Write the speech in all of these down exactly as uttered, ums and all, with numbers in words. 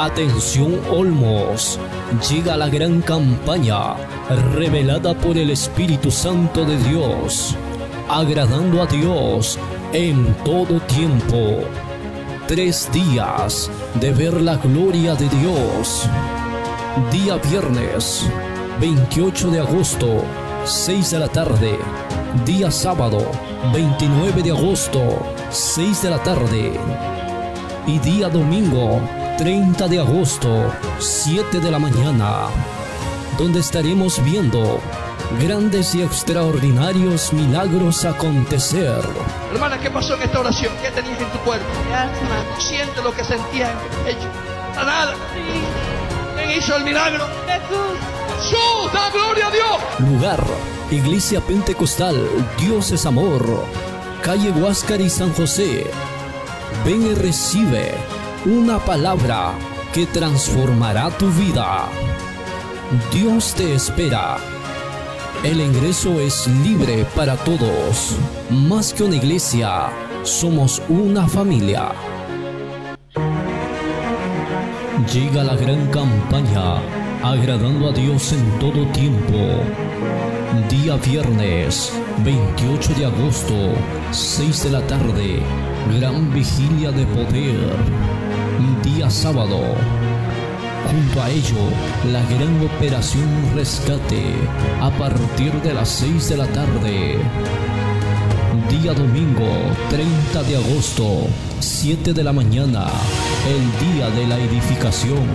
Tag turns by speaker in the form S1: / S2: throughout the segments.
S1: Atención Olmos, llega la gran campaña revelada por el Espíritu Santo de Dios, agradando a Dios en todo tiempo. Tres días de ver la gloria de Dios. Día viernes, veintiocho de agosto, seis de la tarde. Día sábado, veintinueve de agosto, seis de la tarde. Y día domingo, treinta de agosto, siete de la mañana, donde estaremos viendo grandes y extraordinarios milagros acontecer.
S2: Hermana, ¿qué pasó en esta oración? ¿Qué tenías en tu cuerpo?
S3: Asma.
S2: Siente lo que sentías en hecho. Nada.
S3: Sí.
S2: ¿Quién hizo el milagro?
S3: Jesús.
S2: ¡Jesús! ¡Da gloria a Dios!
S1: Lugar: Iglesia Pentecostal Dios es Amor, calle Huáscar y San José. Ven y recibe una palabra que transformará tu vida. Dios te espera. El ingreso es libre para todos. Más que una iglesia, somos una familia. Llega la gran campaña, agradando a Dios en todo tiempo. Día viernes, veintiocho de agosto, seis de la tarde, gran vigilia de poder. Día sábado, junto a ello, la gran operación rescate a partir de las seis de la tarde. Día domingo, treinta de agosto, siete de la mañana, el día de la edificación.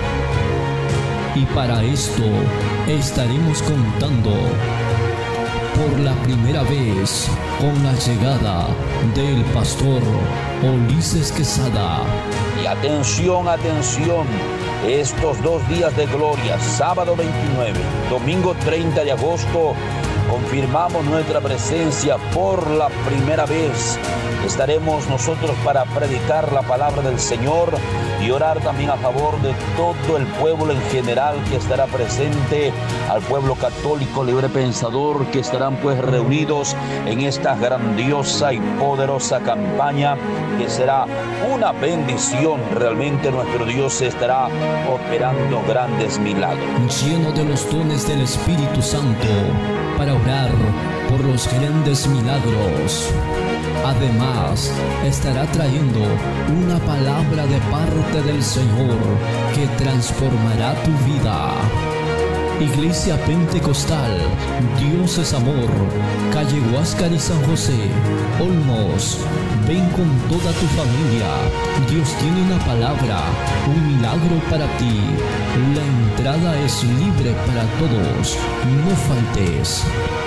S1: Y para esto estaremos contando por la primera vez con la llegada del pastor Ulises Quesada.
S4: Y atención, atención, estos dos días de gloria, sábado veintinueve, domingo treinta de agosto, confirmamos nuestra presencia por la primera vez. Estaremos nosotros para predicar la palabra del Señor y orar también a favor de todo el pueblo en general que estará presente, al pueblo católico libre pensador que estarán pues reunidos en esta grandiosa y poderosa campaña que será una bendición. Realmente nuestro Dios estará operando grandes milagros.
S1: Lleno de los dones del Espíritu Santo para orar por los grandes milagros. Además, estará trayendo una palabra de parte del Señor que transformará tu vida. Iglesia Pentecostal Dios es Amor, calle Huáscar y San José, Olmos. Ven con toda tu familia. Dios tiene una palabra, un milagro para ti. La entrada es libre para todos. No faltes.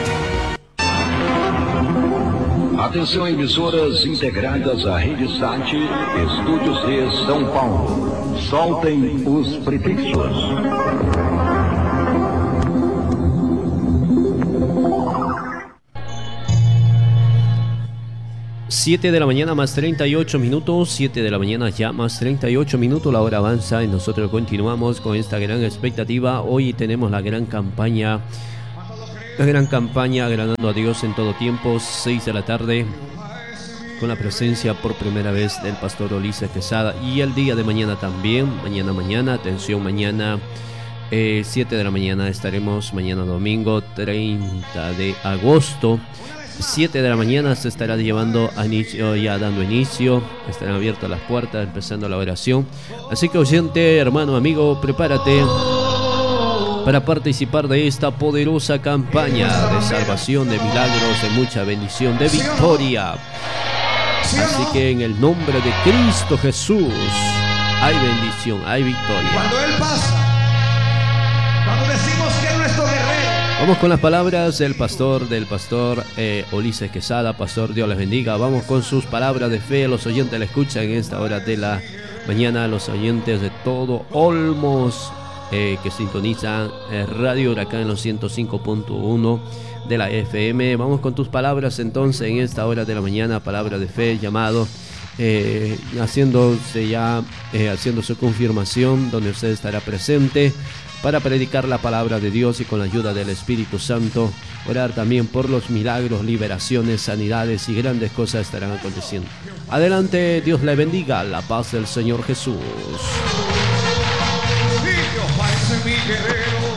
S5: Atenção, emissoras integradas à Rede Sat, Estúdios de São Paulo. Soltem os prefixos.
S6: siete de la mañana más treinta y ocho minutos, siete de la mañana ya más treinta y ocho minutos, la hora avanza y nosotros continuamos con esta gran expectativa. Hoy tenemos la gran campaña, la gran campaña agradando a Dios en todo tiempo, seis de la tarde, con la presencia por primera vez del pastor Ulises Quesada, y el día de mañana también, mañana mañana, atención, mañana eh, siete de la mañana estaremos, mañana domingo treinta de agosto, siete de la mañana se estará llevando a inicio, ya dando inicio, estarán abiertas las puertas, empezando la oración. Así que oyente, hermano, amigo, prepárate para participar de esta poderosa campaña de salvación, de milagros, de mucha bendición, de victoria. Así que en el nombre de Cristo Jesús hay bendición, hay victoria.
S2: Cuando Él pasa, cuando decimos que es nuestro guerrero.
S6: Vamos con las palabras del pastor, del pastor eh, Ulises Quesada. Pastor, Dios les bendiga. Vamos con sus palabras de fe. Los oyentes la escuchan en esta hora de la mañana. Los oyentes de todo Olmos eh, que sintonizan eh, Radio Huracán en los ciento cinco punto uno de la F M. Vamos con tus palabras entonces en esta hora de la mañana. Palabra de fe, llamado, eh, haciéndose ya, eh, haciendo su confirmación, donde usted estará presente para predicar la palabra de Dios y con la ayuda del Espíritu Santo, orar también por los milagros, liberaciones, sanidades y grandes cosas estarán aconteciendo. Adelante, Dios le bendiga, la paz del Señor Jesús.
S2: mi guerrero.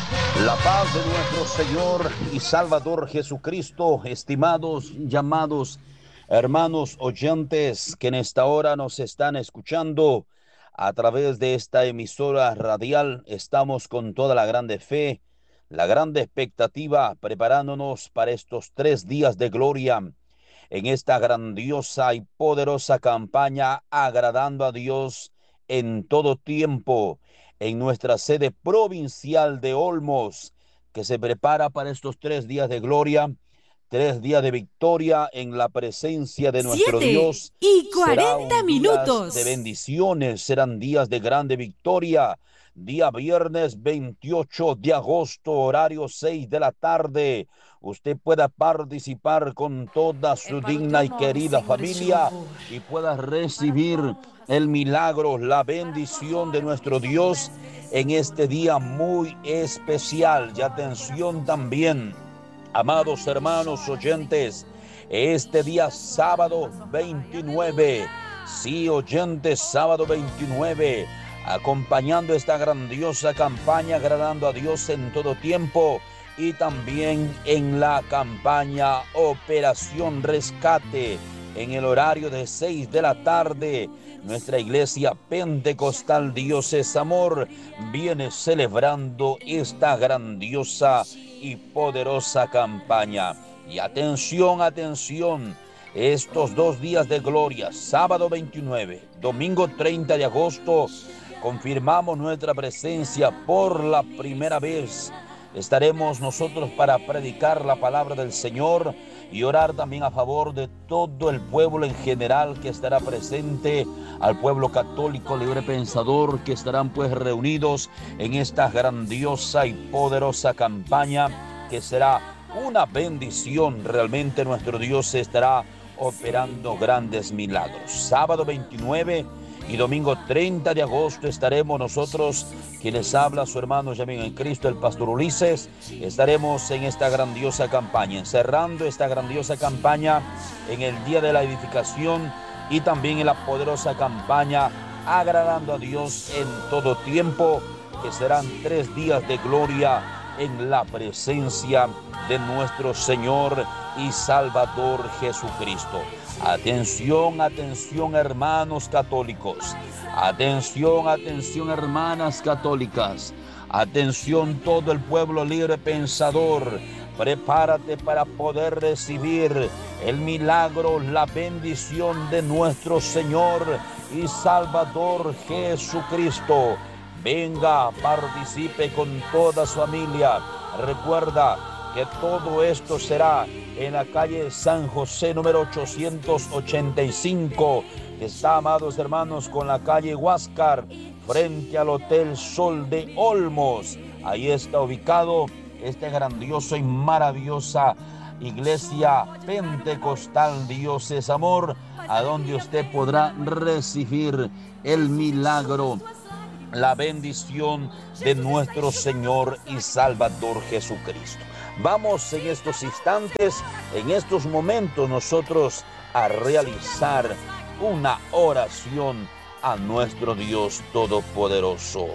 S4: La paz de nuestro Señor y Salvador Jesucristo, estimados, llamados hermanos oyentes que en esta hora nos están escuchando a través de esta emisora radial. Estamos con toda la grande fe, la grande expectativa, preparándonos para estos tres días de gloria en esta grandiosa y poderosa campaña, agradando a Dios en todo tiempo, en nuestra sede provincial de Olmos, que se prepara para estos tres días de gloria, tres días de victoria en la presencia de nuestro
S7: Siete
S4: Dios.
S7: y cuarenta
S4: minutos
S7: minutos.
S4: de bendiciones, serán días de grande victoria. Día viernes veintiocho de agosto, horario seis de la tarde. Usted pueda participar con toda su digna y querida familia y pueda recibir el milagro, la bendición de nuestro Dios en este día muy especial. Y atención también, amados hermanos oyentes, este día sábado veintinueve, sí oyentes, sábado veintinueve, acompañando esta grandiosa campaña, agradando a Dios en todo tiempo, y también en la campaña Operación Rescate, en el horario de seis de la tarde, nuestra iglesia pentecostal Dios es Amor viene celebrando esta grandiosa y poderosa campaña. Y atención, atención, estos dos días de gloria, sábado veintinueve, domingo treinta de agosto, confirmamos nuestra presencia por la primera vez. Estaremos nosotros para predicar la palabra del Señor y orar también a favor de todo el pueblo en general que estará presente, al pueblo católico libre pensador que estarán pues reunidos en esta grandiosa y poderosa campaña que será una bendición. Realmente nuestro Dios estará operando grandes milagros. Sábado veintinueve y domingo treinta de agosto estaremos nosotros, quienes habla su hermano y amigo en Cristo, el pastor Ulises. Estaremos en esta grandiosa campaña, cerrando esta grandiosa campaña en el día de la edificación y también en la poderosa campaña agradando a Dios en todo tiempo, que serán tres días de gloria en la presencia de nuestro Señor y Salvador Jesucristo. Atención, atención hermanos católicos, atención, atención hermanas católicas, atención todo el pueblo libre pensador, prepárate para poder recibir el milagro, la bendición de nuestro Señor y Salvador Jesucristo. Venga, participe con toda su familia. Recuerda que todo esto será en la calle San José número ochocientos ochenta y cinco, que está, amados hermanos, con la calle Huáscar, frente al Hotel Sol de Olmos. Ahí está ubicado esta grandiosa y maravillosa iglesia pentecostal Dios es Amor, a donde usted podrá recibir el milagro, la bendición de nuestro Señor y Salvador Jesucristo. Vamos en estos instantes, en estos momentos, nosotros a realizar una oración a nuestro Dios Todopoderoso.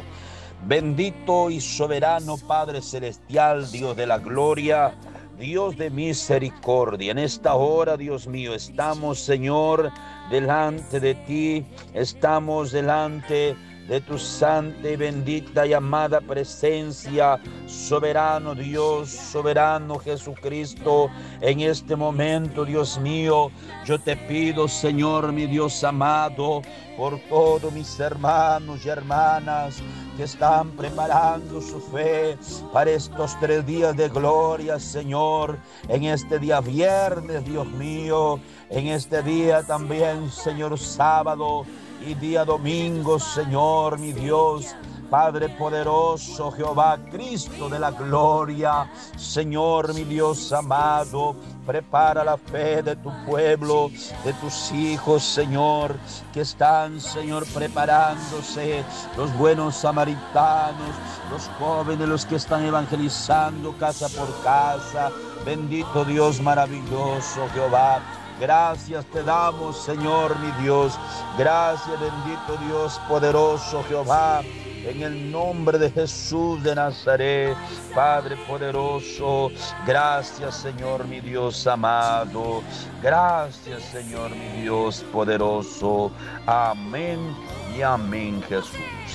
S4: Bendito y soberano Padre Celestial, Dios de la gloria, Dios de misericordia, en esta hora, Dios mío, estamos, Señor, delante de ti, estamos delante de tu santa y bendita y amada presencia, soberano Dios, soberano Jesucristo. En este momento, Dios mío, yo te pido, Señor, mi Dios amado, por todos mis hermanos y hermanas que están preparando su fe para estos tres días de gloria, Señor, en este día viernes, Dios mío, en este día también, Señor, sábado y día domingo, Señor, mi Dios, Padre poderoso, Jehová, Cristo de la gloria, Señor, mi Dios amado, prepara la fe de tu pueblo, de tus hijos, Señor, que están, Señor, preparándose, los buenos samaritanos, los jóvenes, los que están evangelizando casa por casa. Bendito Dios maravilloso, Jehová. Gracias te damos, Señor, mi Dios. Gracias, bendito Dios poderoso, Jehová. en el nombre de Jesús de Nazaret. Padre poderoso, gracias Señor mi Dios amado, gracias Señor mi Dios poderoso. Amén y amén, Jesús.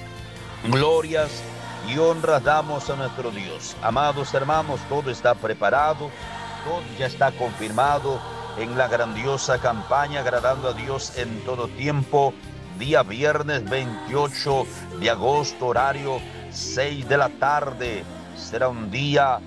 S4: Glorias y honras damos a nuestro Dios. Amados hermanos, todo está preparado, todo ya está confirmado en la grandiosa campaña Agradando a Dios en todo tiempo. Día viernes veintiocho de agosto, horario seis de la tarde. Será un día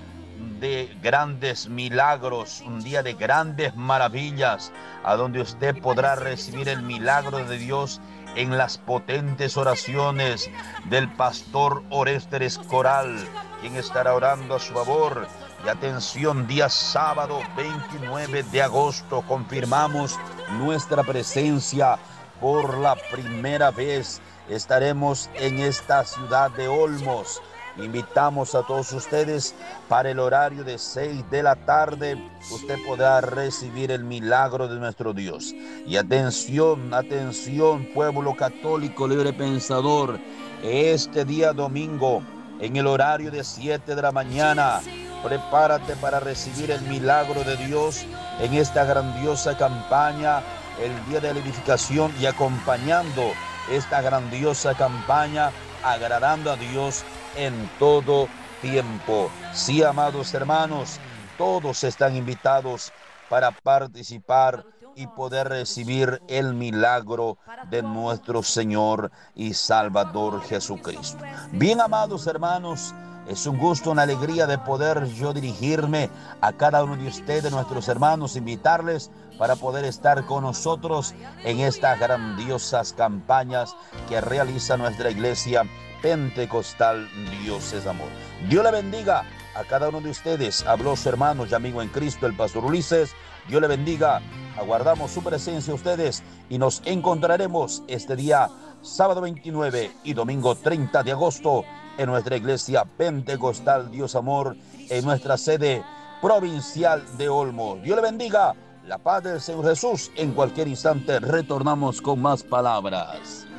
S4: de grandes milagros, un día de grandes maravillas, a donde usted podrá recibir el milagro de Dios en las potentes oraciones del pastor Orester Escoral, quien estará orando a su favor. Y atención, día sábado veintinueve de agosto, confirmamos nuestra presencia por la primera vez. Estaremos en esta ciudad de Olmos. Invitamos a todos ustedes para el horario de seis de la tarde. Usted podrá recibir el milagro de nuestro Dios. Y atención, atención, pueblo católico libre pensador. Este día domingo, en el horario de siete de la mañana, prepárate para recibir el milagro de Dios en esta grandiosa campaña, el día de la edificación, y acompañando esta grandiosa campaña, agradando a Dios en todo tiempo. Sí, amados hermanos, todos están invitados para participar y poder recibir el milagro de nuestro Señor y Salvador Jesucristo. Bien, amados hermanos, es un gusto, una alegría de poder yo dirigirme a cada uno de ustedes, nuestros hermanos, invitarles para poder estar con nosotros en estas grandiosas campañas que realiza nuestra iglesia Pentecostal Dios es Amor. Dios le bendiga a cada uno de ustedes. Habló su hermano y amigo en Cristo, el pastor Ulises. Dios le bendiga. Aguardamos su presencia a ustedes y nos encontraremos este día sábado veintinueve y domingo treinta de agosto en nuestra iglesia Pentecostal Dios Amor, en nuestra sede provincial de Olmos. Dios le bendiga. La paz del Señor Jesús. En cualquier instante retornamos con más palabras.